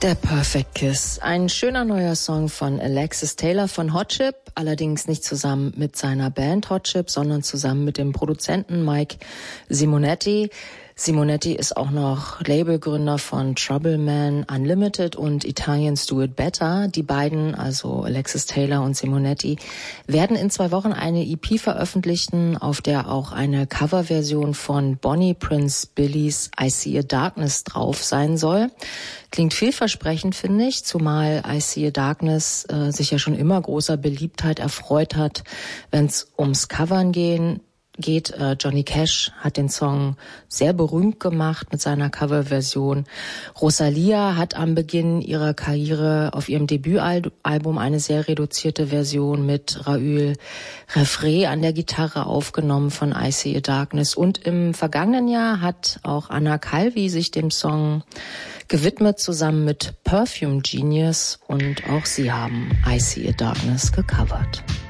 Der Perfect Kiss, ein schöner neuer Song von Alexis Taylor von Hot Chip, allerdings nicht zusammen mit seiner Band Hot Chip, sondern zusammen mit dem Produzenten Mike Simonetti. Simonetti ist auch noch Labelgründer von Trouble Man Unlimited und Italians Do It Better. Die beiden, also Alexis Taylor und Simonetti, werden in 2 Wochen eine EP veröffentlichen, auf der auch eine Coverversion von Bonnie Prince Billys I See a Darkness drauf sein soll. Klingt vielversprechend, finde ich, zumal I See a Darkness sich ja schon immer großer Beliebtheit erfreut hat, wenn es ums Covern geht. Johnny Cash hat den Song sehr berühmt gemacht mit seiner Coverversion. Rosalia hat am Beginn ihrer Karriere auf ihrem Debütalbum eine sehr reduzierte Version mit Raoul Refré an der Gitarre aufgenommen von I See a Darkness. Und im vergangenen Jahr hat auch Anna Calvi sich dem Song gewidmet, zusammen mit Perfume Genius, und auch sie haben I See a Darkness gecovert.